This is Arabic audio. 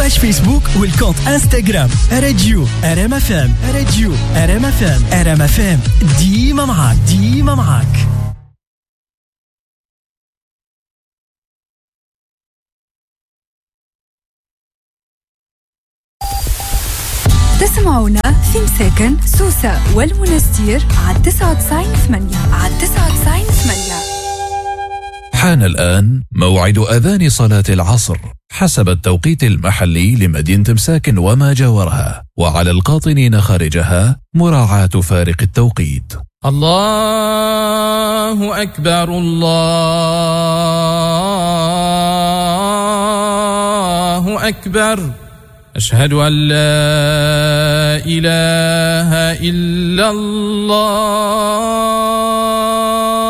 باج فيسبوك والكونت انستغرام راديو ار ام اف ام. راديو ار ام اف ام. ار ام اف ام ديما معاك ديما معاك. تسمعونا في مساكن سوسة والمنستير على 99.8 على 99.8. حان الآن موعد أذان صلاة العصر حسب التوقيت المحلي لمدينة مساكن وما جاورها، وعلى القاطنين خارجها مراعاة فارق التوقيت. الله أكبر الله أكبر أشهد أن لا إله إلا الله.